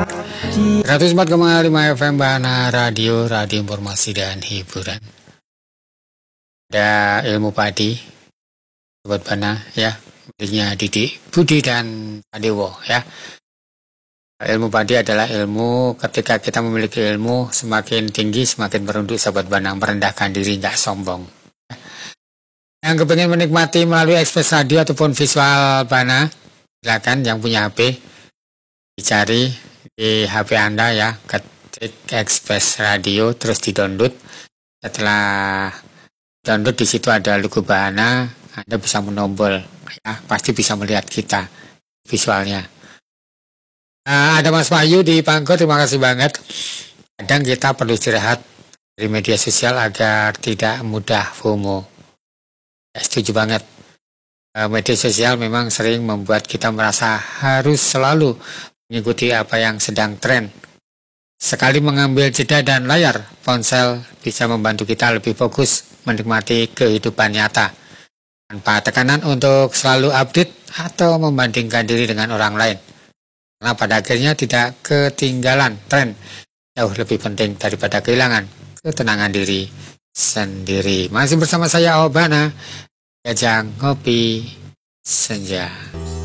104,5 FM Bana Radio Informasi dan Hiburan. Ada ilmu padi, Sobat Bana ya, miliknya Didi, Budi dan Adewo ya. Ilmu padi adalah ilmu ketika kita memiliki ilmu semakin tinggi semakin merunduk Sobat Bana, merendahkan diri, nggak sombong. Yang kepengen menikmati melalui Express Radio ataupun visual Bana, silakan yang punya HP dicari di HP Anda ya, ketik Express Radio terus di-download. Setelah download di situ ada logo Bana, Anda bisa menombol ya, pasti bisa melihat kita visualnya. Ada Mas Wahyu di Pangko, terima kasih banget. Kadang kita perlu istirahat dari media sosial agar tidak mudah FOMO. Ya, setuju banget. Media sosial memang sering membuat kita merasa harus selalu mengikuti apa yang sedang tren. Sekali mengambil jeda dan layar ponsel bisa membantu kita lebih fokus menikmati kehidupan nyata tanpa tekanan untuk selalu update atau membandingkan diri dengan orang lain. Karena pada akhirnya tidak ketinggalan tren, jauh lebih penting daripada kehilangan ketenangan diri sendiri. Masih bersama saya Obana, Gajang Ngopi Senja.